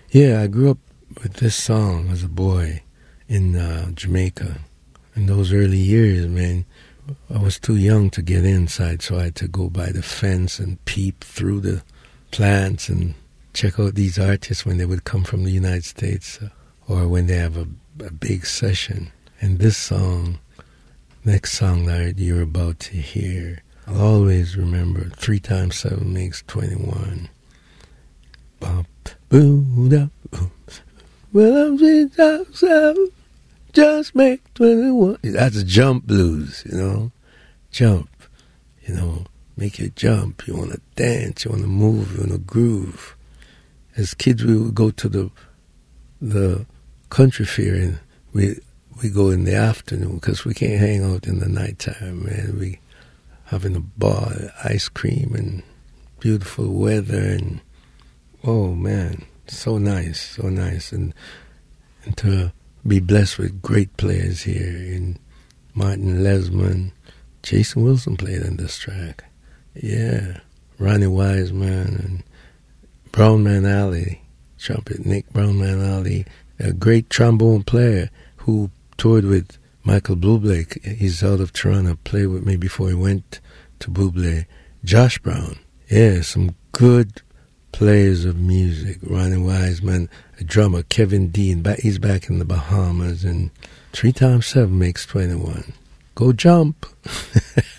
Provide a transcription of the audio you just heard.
Yeah, I grew up with this song as a boy in Jamaica. In those early years, man, I was too young to get inside, so I had to go by the fence and peep through the plants and check out these artists when they would come from the United States or when they have a big session. And this song, next song that you're about to hear, I'll always remember 3 times 7 makes 21. Bump, boom, da, boom. Well, I'm 3 times 7, just make 21. That's a jump blues, you know. Jump, you know, make you jump. You want to dance, you want to move, you want to groove. As kids, we would go to the country fair, and we go in the afternoon because we can't hang out in the nighttime, man. We having a bar, ice cream, and beautiful weather, and oh man, so nice, and to be blessed with great players here. And Martin Lesman, Jason Wilson played on this track, yeah, Ronnie Wiseman and Brown Man Alley, trumpet Nick Brown Man Alley, a great trombone player who toured with Michael Bublé. He's out of Toronto, played with me before he went to Bublé. Josh Brown, yeah, some good players of music. Ronnie Wiseman, a drummer, Kevin Dean, he's back in the Bahamas, and 3 times 7 makes 21. Go jump.